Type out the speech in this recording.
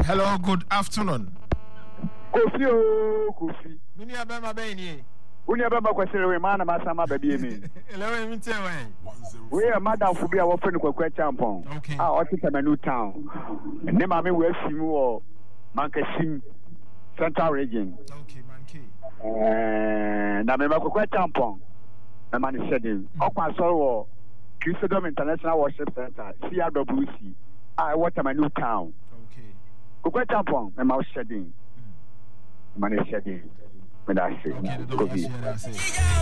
Hello, good afternoon. Kofi. Mini abema beni. Uni abema kwesere we mana masama baby me. Elewe mite we. We a madam fubia wo fe no kwakwa champon. Okay. Otitamanu town. Ne ma me we asimu wo Mankasim Central region. Okay, Manki. Na me kwakwa champon. Na man shedding. Okwa so wo Christendom International Worship Center, CRWC. Watermanu town. Okay. Kwakwa champon na ma shedding. Man shedding. Me da say. Okay,